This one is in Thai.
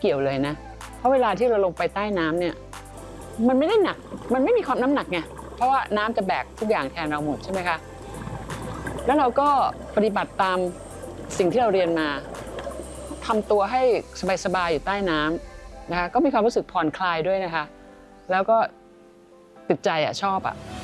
เกี่ยวเลยนะเพราะเวลาที่เราลงไปใต้น้ำเนี่ยมันไม่ได้หนักมันไม่มีความน้ำหนักไงเพราะว่าน้ำจะแบกทุกอย่างแทนเราหมดใช่ไหมคะแล้วเราก็ปฏิบัติตามสิ่งที่เราเรียนมาทำตัวให้สบายๆอยู่ใต้น้ำนะคะก็มีความรู้สึกผ่อนคลายด้วยนะคะแล้วก็ติดใจชอบ